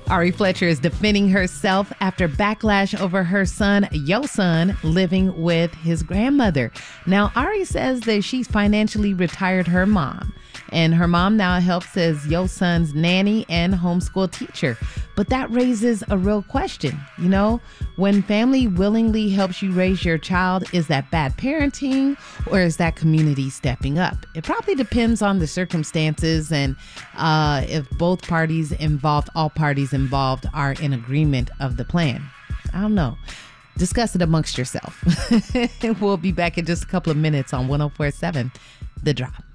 Ari Fletcher is defending herself after backlash over her son, Yo Son, living with his grandmother. Now, Ari says that she's financially retired her mom, and her mom now helps as Yo Son's nanny and homeschool teacher. But that raises a real question. You know, when family willingly helps you raise your child, is that bad parenting or is that community stepping up? It probably depends on the circumstances and if both parties involved, all parties involved are in agreement of the plan. I don't know. Discuss it amongst yourself. We'll be back in just a couple of minutes on 104.7 The Drop.